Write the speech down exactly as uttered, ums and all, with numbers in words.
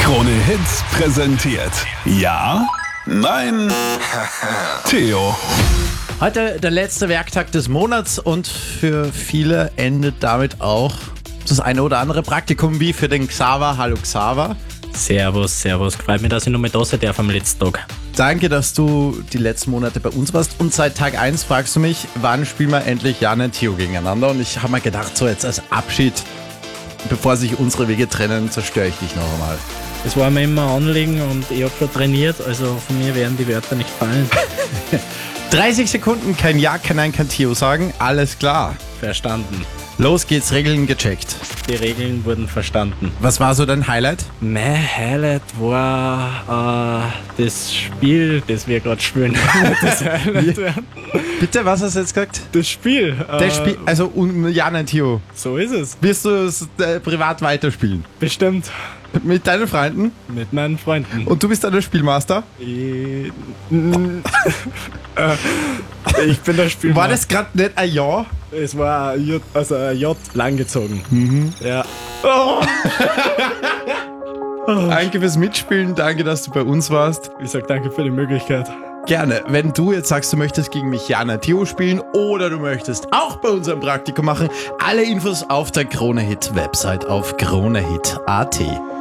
Krone Hits präsentiert. Ja? Nein? Theo. Heute der letzte Werktag des Monats und für viele endet damit auch das eine oder andere Praktikum, wie für den Xaver. Hallo Xaver. Servus, servus. Freut mich, dass ich noch mal da sein darf am letzten Tag. Danke, dass du die letzten Monate bei uns warst. Und seit Tag eins fragst du mich, wann spielen wir endlich Jan und Theo gegeneinander? Und ich habe mir gedacht, so jetzt als Abschied, bevor sich unsere Wege trennen, zerstöre ich dich noch einmal. Es war mir immer ein Anliegen und ich habe schon trainiert, also von mir werden die Wörter nicht fallen. dreißig Sekunden, kein Ja, kein Nein, kein Theo sagen. Alles klar. Verstanden. Los geht's, Regeln gecheckt. Die Regeln wurden verstanden. Was war so dein Highlight? Mein Highlight war äh, das Spiel, das wir gerade spielen. Das Highlight werden. Bitte, was hast du jetzt gesagt? Das Spiel. Der äh, Spiel, also um Jan und Theo. So ist es. Wirst du es äh, privat weiterspielen? Bestimmt. Mit deinen Freunden? Mit meinen Freunden. Und du bist dann der Spielmaster? Ich, n- äh, ich bin der Spielmann. War das gerade nicht ein Ja? Es war ein J, also ein J langgezogen. Mhm. Ja. Danke fürs Mitspielen, danke, dass du bei uns warst. Ich sag danke für die Möglichkeit. Gerne. Wenn du jetzt sagst, du möchtest gegen mich Jan und Theo spielen oder du möchtest auch bei uns ein Praktikum machen, alle Infos auf der Krone Hit Website auf kronehit punkt at.